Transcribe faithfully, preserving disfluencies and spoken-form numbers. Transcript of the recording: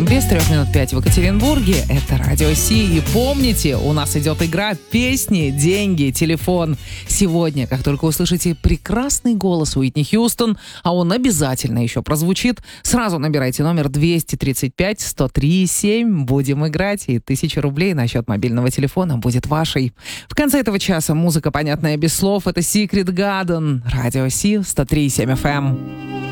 Без трех минут пять в Екатеринбурге. Это Радио Си. И помните, у нас идет игра «Песни, деньги, телефон». Сегодня, как только услышите прекрасный голос Уитни Хьюстон, а он обязательно еще прозвучит, сразу набирайте номер двести тридцать пять сто три семь. Будем играть, и тысяча рублей на счет мобильного телефона будет вашей. В конце этого часа музыка, понятная без слов. Это Secret Garden. Радио Си, сто три и семь эф эм.